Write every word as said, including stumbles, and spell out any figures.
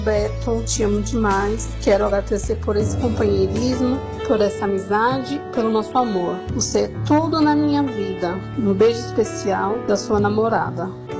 Beto, te amo demais. Quero agradecer por esse companheirismo, por essa amizade, pelo nosso amor. Você é tudo na minha vida. Um beijo especial da sua namorada.